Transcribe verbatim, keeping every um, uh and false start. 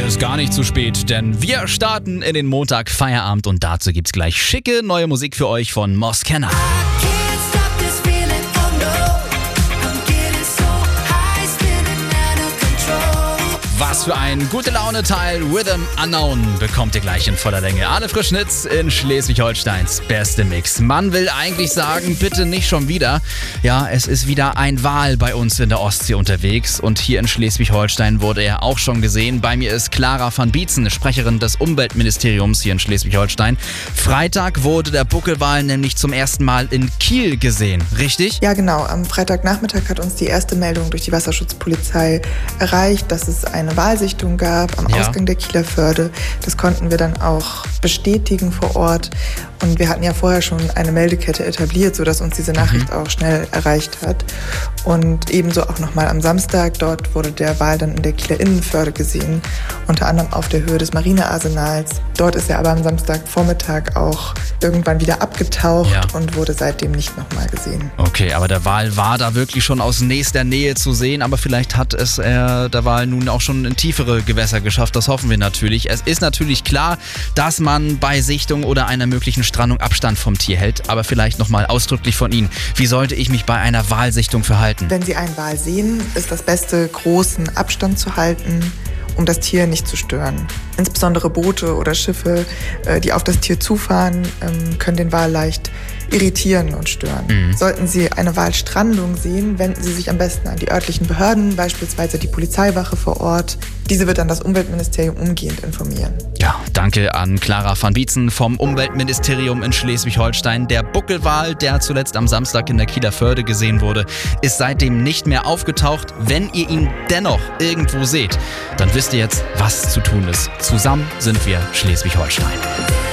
ist gar nicht zu spät, denn wir starten in den Montag Feierabend und dazu gibt's gleich schicke neue Musik für euch von Moskenna. Was für ein gute Laune-Teil Rhythm Unknown bekommt ihr gleich in voller Länge. Arne Frischnitz in Schleswig-Holsteins beste Mix. Man will eigentlich sagen, bitte nicht schon wieder. Ja, es ist wieder ein Wal bei uns in der Ostsee unterwegs und hier in Schleswig-Holstein wurde er auch schon gesehen. Bei mir ist Clara van Bietzen, Sprecherin des Umweltministeriums hier in Schleswig-Holstein. Freitag wurde der Buckelwal nämlich zum ersten Mal in Kiel gesehen, richtig? Ja, genau. Am Freitagnachmittag hat uns die erste Meldung durch die Wasserschutzpolizei erreicht, dass es eine Wahlsichtung gab am Ja. Ausgang der Kieler Förde. Das konnten wir dann auch bestätigen vor Ort. Und wir hatten ja vorher schon eine Meldekette etabliert, sodass uns diese Nachricht mhm. auch schnell erreicht hat. Und ebenso auch nochmal am Samstag. Dort wurde der Wal dann in der Kieler Innenförde gesehen, unter anderem auf der Höhe des Marinearsenals. Dort ist er aber am Samstagvormittag auch irgendwann wieder abgetaucht Ja. und wurde seitdem nicht nochmal gesehen. Okay, aber der Wal war da wirklich schon aus nächster Nähe zu sehen, aber vielleicht hat es äh, der Wal nun auch schon in tiefere Gewässer geschafft, das hoffen wir natürlich. Es ist natürlich klar, dass man bei Sichtung oder einer möglichen Strandung Abstand vom Tier hält, aber vielleicht nochmal ausdrücklich von Ihnen. Wie sollte ich mich bei einer Walsichtung verhalten? Wenn Sie einen Wal sehen, ist das Beste, großen Abstand zu halten, um das Tier nicht zu stören. Insbesondere Boote oder Schiffe, äh, die auf das Tier zufahren, ähm, können den Wal leicht irritieren und stören. Mhm. Sollten Sie eine Walstrandung sehen, wenden Sie sich am besten an die örtlichen Behörden, beispielsweise die Polizeiwache vor Ort. Diese wird dann das Umweltministerium umgehend informieren. Ja, danke an Clara van Bietzen vom Umweltministerium in Schleswig-Holstein. Der Buckelwal, der zuletzt am Samstag in der Kieler Förde gesehen wurde, ist seitdem nicht mehr aufgetaucht. Wenn ihr ihn dennoch irgendwo seht, dann wisst ihr jetzt, was zu tun ist. Zusammen sind wir Schleswig-Holstein.